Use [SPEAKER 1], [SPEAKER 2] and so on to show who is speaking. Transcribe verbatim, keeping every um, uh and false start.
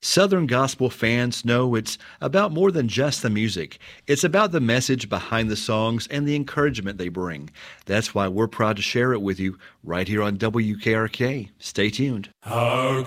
[SPEAKER 1] Southern gospel fans know it's about more than just the music. It's about the message behind the songs and the encouragement they bring. That's why we're proud to share it with you right here on W K R K. Stay tuned.
[SPEAKER 2] Our